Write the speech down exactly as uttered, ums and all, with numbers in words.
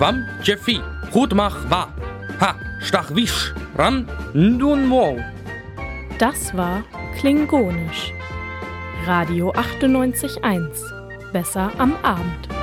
Wam Jeffi, gut mach wa. Ha, stach wisch, ran, nun wow. Das war Klingonisch. Radio achtundneunzig Komma eins. Besser am Abend.